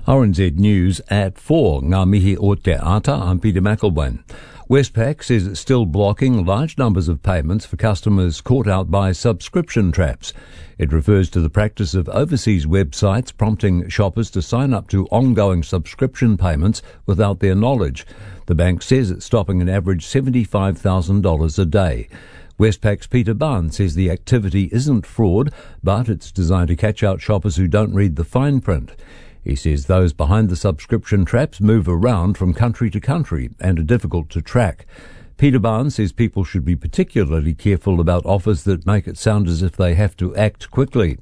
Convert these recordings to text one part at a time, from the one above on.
RNZ News at 4. Ngā mihi o te ata, I'm Peter McElwain. Westpac says it's still blocking large numbers of payments for customers caught out by subscription traps. It refers to the practice of overseas websites prompting shoppers to sign up to ongoing subscription payments without their knowledge. The bank says it's stopping an average $75,000 a day. Westpac's Peter Barnes says the activity isn't fraud, but it's designed to catch out shoppers who don't read the fine print. He says those behind the subscription traps move around from country to country and are difficult to track. Peter Barnes says people should be particularly careful about offers that make it sound as if they have to act quickly.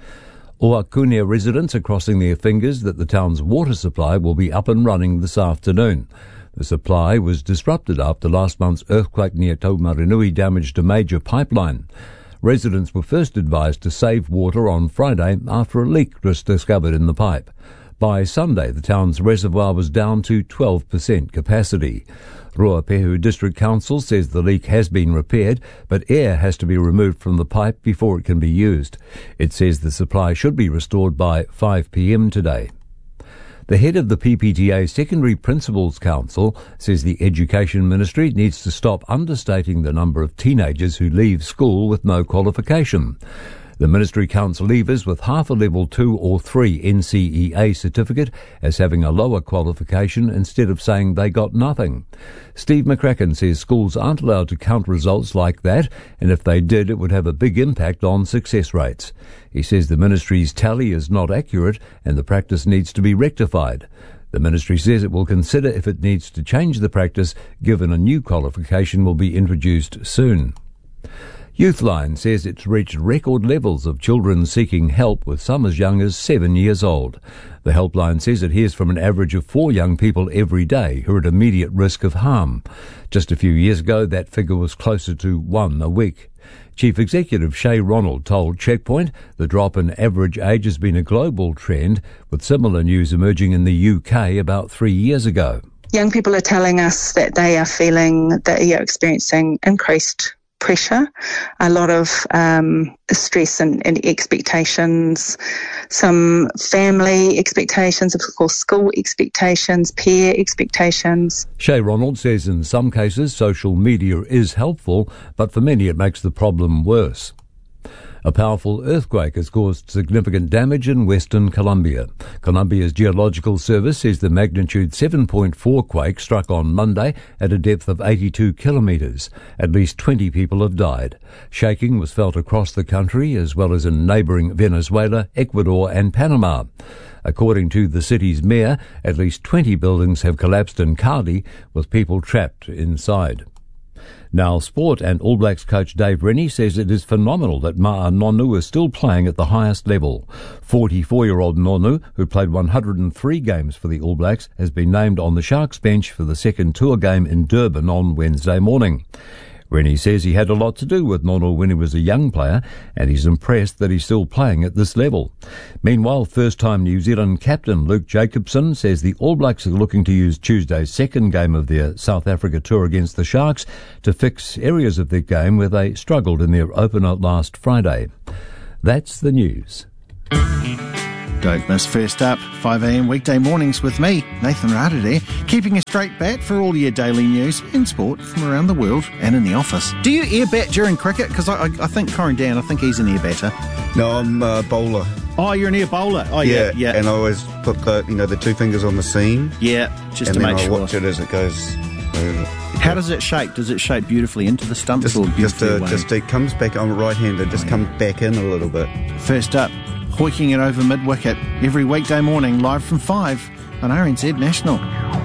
Oakunia residents are crossing their fingers that the town's water supply will be up and running this afternoon. The supply was disrupted after last month's earthquake near Taumaranui damaged a major pipeline. Residents were first advised to save water on Friday after a leak was discovered in the pipe. By Sunday, the town's reservoir was down to 12% capacity. Ruapehu District Council says the leak has been repaired, but air has to be removed from the pipe before it can be used. It says the supply should be restored by 5 p.m. today. The head of the PPTA Secondary Principals Council says the Education Ministry needs to stop understating the number of teenagers who leave school with no qualification. The ministry counts leavers with half a level 2 or 3 NCEA certificate as having a lower qualification instead of saying they got nothing. Steve McCracken says schools aren't allowed to count results like that, and if they did, it would have a big impact on success rates. He says the ministry's tally is not accurate and the practice needs to be rectified. The ministry says it will consider if it needs to change the practice, given a new qualification will be introduced soon. Youthline says it's reached record levels of children seeking help, with some as young as 7 years old. The helpline says it hears from an average of 4 young people every day who are at immediate risk of harm. Just a few years ago, that figure was closer to 1 a week. Chief Executive Shay Ronald told Checkpoint the drop in average age has been a global trend, with similar news emerging in the UK about 3 years ago. Young people are telling us that they are feeling that they are experiencing increased pressure, a lot of stress and expectations, some family expectations, of course school expectations, peer expectations. Shay Ronald says in some cases social media is helpful, but for many it makes the problem worse. A powerful earthquake has caused significant damage in Western Colombia. Colombia's Geological Service says the magnitude 7.4 quake struck on Monday at a depth of 82 kilometres. At least 20 people have died. Shaking was felt across the country as well as in neighbouring Venezuela, Ecuador and Panama. According to the city's mayor, at least 20 buildings have collapsed in Cali, with people trapped inside. Now sport, and All Blacks coach Dave Rennie says it is phenomenal that Ma'a Nonu is still playing at the highest level. 44-year-old Nonu, who played 103 games for the All Blacks, has been named on the Sharks bench for the second tour game in Durban on Wednesday morning. Rennie says he had a lot to do with Nonu when he was a young player, and he's impressed that he's still playing at this level. Meanwhile, first-time New Zealand captain Luke Jacobson says the All Blacks are looking to use Tuesday's second game of their South Africa tour against the Sharks to fix areas of their game where they struggled in their opener last Friday. That's the news. Don't miss First Up, 5 a.m. weekday mornings with me, Nathan Rada, keeping a straight bat for all your daily news in sport from around the world and in the office. Do you air bat during cricket? Because I think Corin Dan, I think he's an air batter. No, I'm a bowler. Oh, you're an air bowler. Oh, yeah. And I always put the 2 fingers on the seam. Yeah, just to make sure. And then I watch it as it goes. How does it shape? Does it shape beautifully into the stumps or beautifully away? It comes back. I'm right-handed. Just comes back in a little bit. First Up, hoiking it over mid-wicket every weekday morning, live from 5 on RNZ National.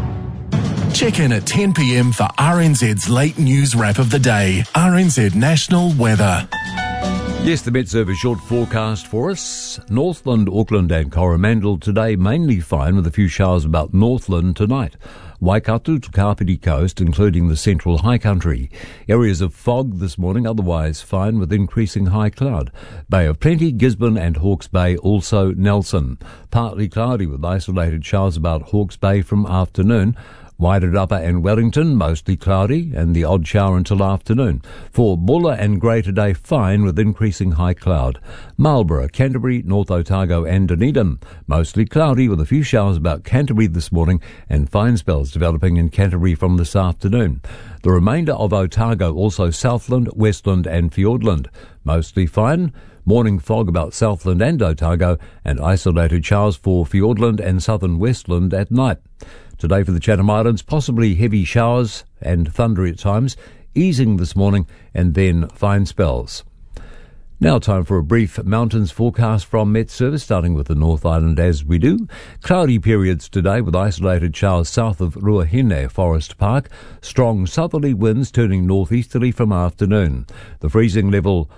Check in at 10 p.m. for RNZ's late news wrap of the day. RNZ National Weather. Yes, the Met Service short forecast for us. Northland, Auckland and Coromandel today mainly fine, with a few showers about Northland tonight. Waikato to Kapiti Coast, including the central high country. Areas of fog this morning, otherwise fine with increasing high cloud. Bay of Plenty, Gisborne and Hawke's Bay, also Nelson. Partly cloudy with isolated showers about Hawke's Bay from afternoon. Wairarapa and Wellington, mostly cloudy and the odd shower until afternoon. For Bulla and Greater Day, fine with increasing high cloud. Marlborough, Canterbury, North Otago and Dunedin, mostly cloudy with a few showers about Canterbury this morning and fine spells developing in Canterbury from this afternoon. The remainder of Otago, also Southland, Westland and Fiordland, mostly fine. Morning fog about Southland and Otago and isolated showers for Fiordland and southern Westland at night. Today for the Chatham Islands, possibly heavy showers and thunder at times, easing this morning and then fine spells. Now time for a brief mountains forecast from Met Service, starting with the North Island as we do. Cloudy periods today with isolated showers south of Ruahine Forest Park. Strong southerly winds turning northeasterly from afternoon. The freezing level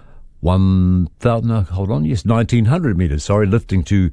1900 metres, lifting to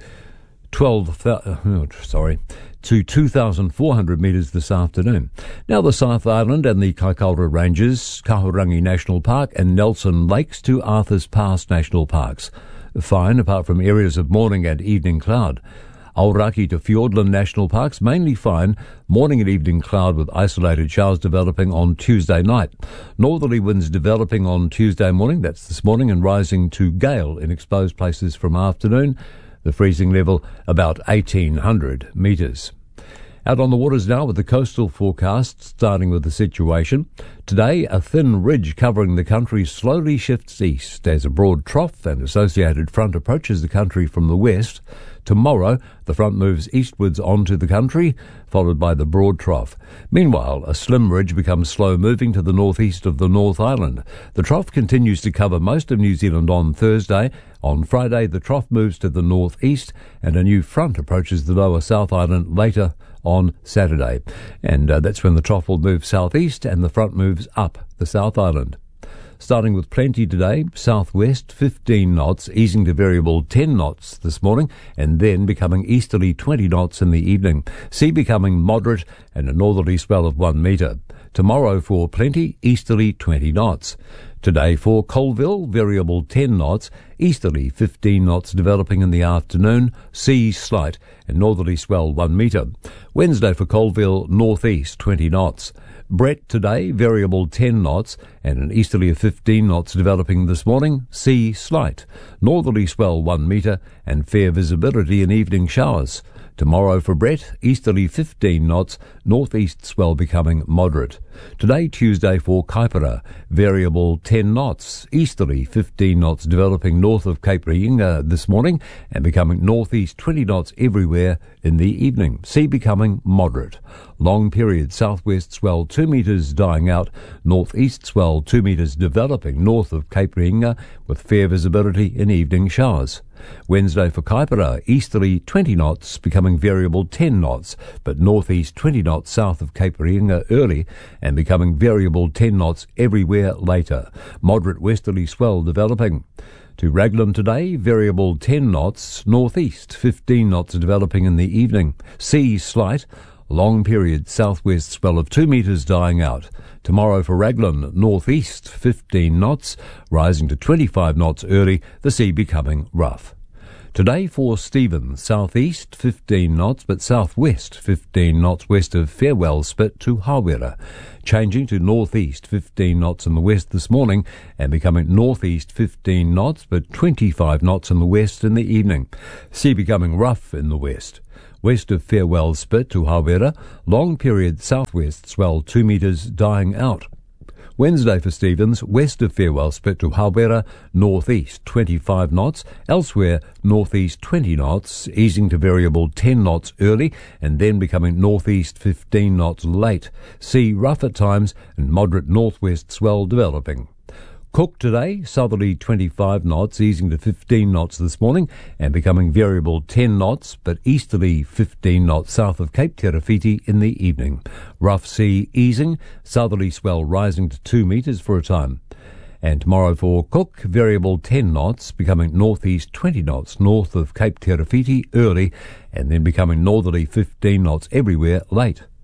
2,400 metres this afternoon. Now the South Island and the Kaikoura Ranges, Kahurangi National Park and Nelson Lakes to Arthur's Pass National Parks. Fine apart from areas of morning and evening cloud. Aoraki to Fiordland National Parks, mainly fine, morning and evening cloud with isolated showers developing on Tuesday night. Northerly winds developing on Tuesday morning, that's this morning, and rising to gale in exposed places from afternoon. The freezing level about 1,800 metres. Out on the waters now with the coastal forecast, starting with the situation. Today, a thin ridge covering the country slowly shifts east as a broad trough and associated front approaches the country from the west. Tomorrow, the front moves eastwards onto the country, followed by the broad trough. Meanwhile, a slim ridge becomes slow-moving to the northeast of the North Island. The trough continues to cover most of New Zealand on Thursday. On Friday, the trough moves to the northeast, and a new front approaches the lower South Island later on Saturday. And that's when the trough will move southeast and the front moves up the South Island. Starting with plenty today, southwest 15 knots, easing to variable 10 knots this morning, and then becoming easterly 20 knots in the evening. Sea becoming moderate and a northerly swell of 1 metre. Tomorrow for plenty, easterly 20 knots. Today for Colville, variable 10 knots, easterly 15 knots developing in the afternoon, sea slight and northerly swell 1 metre. Wednesday for Colville, northeast 20 knots. Brett today, variable 10 knots and an easterly of 15 knots developing this morning, sea slight, northerly swell 1 metre and fair visibility in evening showers. Tomorrow for Brett, easterly 15 knots, northeast swell becoming moderate. Today, Tuesday for Kaipara, variable 10 knots, easterly 15 knots developing north of Cape Reinga this morning and becoming northeast 20 knots everywhere in the evening. Sea becoming moderate. Long period southwest swell 2 metres dying out, northeast swell 2 metres developing north of Cape Reinga with fair visibility in evening showers. Wednesday for Kaipara, easterly 20 knots becoming variable 10 knots, but northeast 20 knots south of Cape Reinga early and becoming variable 10 knots everywhere later. Moderate westerly swell developing. To Raglan today, variable 10 knots, northeast 15 knots developing in the evening. Sea slight, long period southwest swell of 2 metres dying out. Tomorrow for Raglan, northeast 15 knots, rising to 25 knots early, the sea becoming rough. Today for Stevens, southeast 15 knots, but southwest 15 knots west of Farewell Spit to Hawera, changing to northeast 15 knots in the west this morning and becoming northeast 15 knots, but 25 knots in the west in the evening. Sea becoming rough in the west. West of Farewell Spit to Hawera, long period southwest swell 2 metres dying out. Wednesday for Stevens, west of Farewell Spit to Hawera, northeast 25 knots, elsewhere northeast 20 knots, easing to variable 10 knots early and then becoming northeast 15 knots late. Sea rough at times and moderate northwest swell developing. Cook today, southerly 25 knots, easing to 15 knots this morning and becoming variable 10 knots, but easterly 15 knots south of Cape Terafiti in the evening. Rough sea easing, southerly swell rising to 2 metres for a time. And tomorrow for Cook, variable 10 knots, becoming northeast 20 knots north of Cape Terafiti early and then becoming northerly 15 knots everywhere late.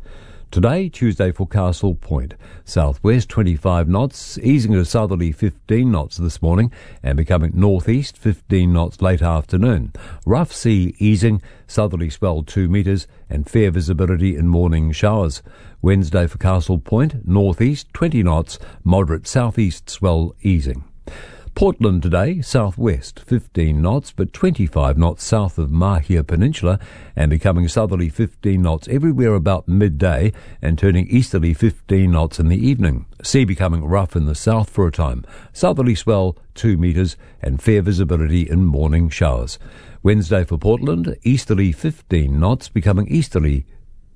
Today, Tuesday, for Castle Point, southwest 25 knots, easing to southerly 15 knots this morning and becoming northeast 15 knots late afternoon. Rough sea easing, southerly swell 2 metres and fair visibility in morning showers. Wednesday for Castle Point, northeast 20 knots, moderate southeast swell easing. Portland today, southwest 15 knots but 25 knots south of Mahia Peninsula and becoming southerly 15 knots everywhere about midday and turning easterly 15 knots in the evening. Sea becoming rough in the south for a time. Southerly swell 2 metres and fair visibility in morning showers. Wednesday for Portland, easterly 15 knots becoming easterly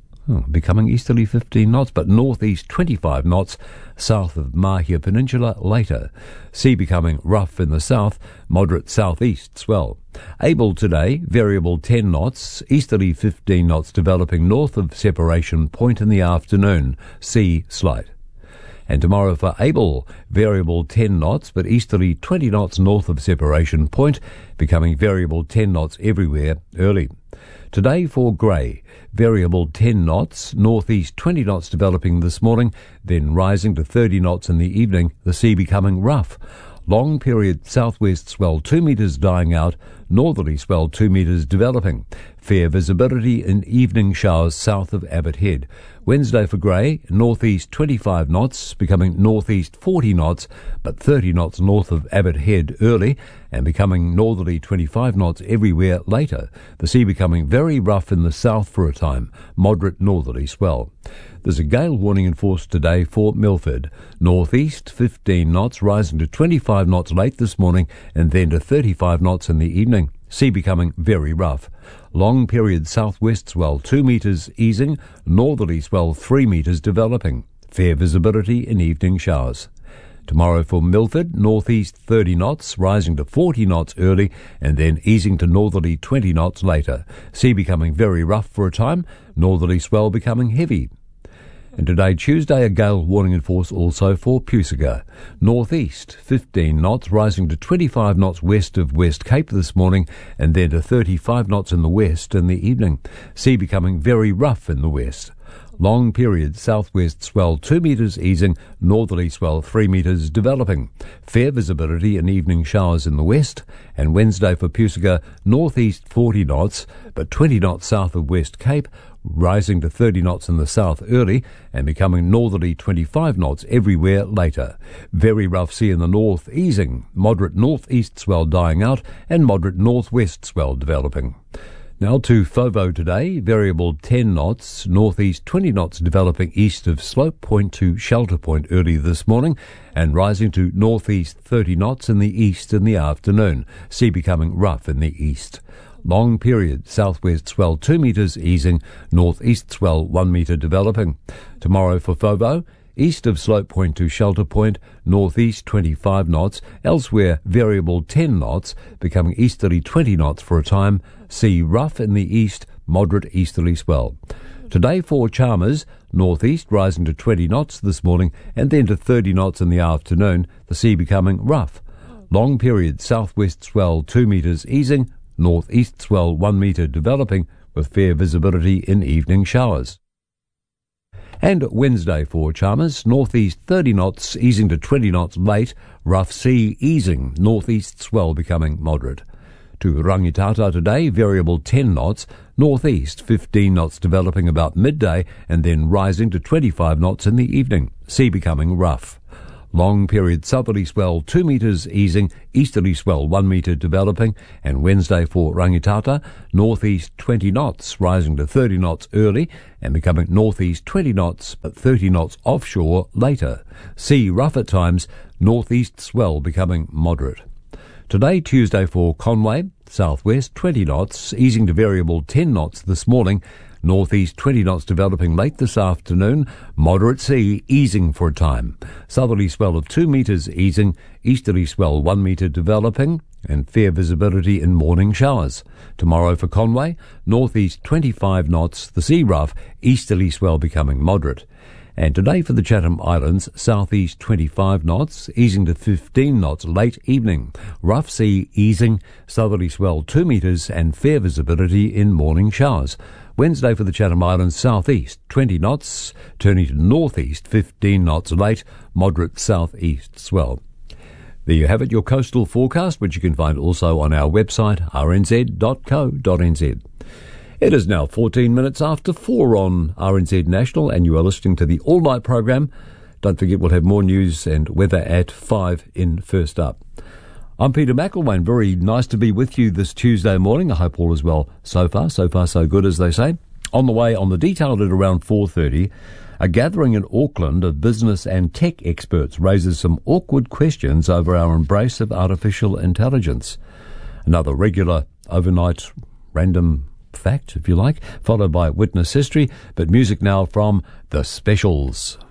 15 knots, but northeast 25 knots south of Mahia Peninsula later. Sea becoming rough in the south, moderate southeast swell. Able today, variable 10 knots, easterly 15 knots developing north of Separation Point in the afternoon. Sea slight. And tomorrow for Able, variable 10 knots, but easterly 20 knots north of Separation Point, becoming variable 10 knots everywhere early. Today for Grey, variable 10 knots, northeast 20 knots developing this morning, then rising to 30 knots in the evening, the sea becoming rough. Long period southwest swell 2 metres dying out, northerly swell 2 metres developing. Fair visibility in evening showers south of Abbott Head. Wednesday for Grey, northeast 25 knots, becoming northeast 40 knots, but 30 knots north of Abbott Head early, and becoming northerly 25 knots everywhere later. The sea becoming very rough in the south for a time, moderate northerly swell. There's a gale warning enforced today for Milford. Northeast 15 knots, rising to 25 knots late this morning, and then to 35 knots in the evening. Sea becoming very rough. Long period southwest swell 2 metres easing, northerly swell 3 metres developing. Fair visibility in evening showers. Tomorrow for Milford, northeast 30 knots, rising to 40 knots early and then easing to northerly 20 knots later. Sea becoming very rough for a time, northerly swell becoming heavy. And today, Tuesday, a gale warning in force also for Pusaga. Northeast 15 knots, rising to 25 knots west of West Cape this morning and then to 35 knots in the west in the evening. Sea becoming very rough in the west. Long period southwest swell 2 metres easing, northerly swell 3 metres developing. Fair visibility and evening showers in the west. And Wednesday for Pusaga, northeast 40 knots, but 20 knots south of West Cape, rising to 30 knots in the south early and becoming northerly 25 knots everywhere later. Very rough sea in the north easing, moderate northeast swell dying out and moderate northwest swell developing. Now to Fovo today, variable 10 knots, northeast 20 knots developing east of Slope Point to Shelter Point early this morning and rising to northeast 30 knots in the east in the afternoon. Sea becoming rough in the east. Long period southwest swell 2 metres easing, northeast swell 1 metre developing. Tomorrow for Fovo, east of Slope Point to Shelter Point, northeast 25 knots, elsewhere variable 10 knots, becoming easterly 20 knots for a time. Sea rough in the east, moderate easterly swell. Today for Chalmers, northeast rising to 20 knots this morning and then to 30 knots in the afternoon, the sea becoming rough. Long period southwest swell 2 metres easing, northeast swell 1 metre developing with fair visibility in evening showers. And Wednesday for Chalmers, northeast 30 knots easing to 20 knots late, rough sea easing, northeast swell becoming moderate. To Rangitata today, variable 10 knots, northeast 15 knots developing about midday and then rising to 25 knots in the evening, sea becoming rough. Long period southerly swell 2 metres easing, easterly swell 1 metre developing, and Wednesday for Rangitata, northeast 20 knots, rising to 30 knots early and becoming northeast 20 knots but 30 knots offshore later. Sea rough at times, northeast swell becoming moderate. Today, Tuesday for Conway, southwest 20 knots, easing to variable 10 knots this morning, northeast 20 knots developing late this afternoon, moderate sea easing for a time. Southerly swell of 2 metres easing, easterly swell 1 metre developing, and fair visibility in morning showers. Tomorrow for Conway, northeast 25 knots, the sea rough, easterly swell becoming moderate. And today for the Chatham Islands, southeast 25 knots, easing to 15 knots late evening. Rough sea easing, southerly swell 2 metres and fair visibility in morning showers. Wednesday for the Chatham Islands, southeast 20 knots, turning to northeast 15 knots late, moderate southeast swell. There you have it, your coastal forecast, which you can find also on our website, rnz.co.nz. It is now 14 minutes after 4 on RNZ National, and you are listening to the all-night program. Don't forget, we'll have more news and weather at 5 in First Up. I'm Peter McElwain. Very nice to be with you this Tuesday morning. I hope all is well so far so good, as they say. On the way, on the detail at around 4:30, a gathering in Auckland of business and tech experts raises some awkward questions over our embrace of artificial intelligence. Another regular overnight random fact, if you like, followed by witness history, but music now from The Specials.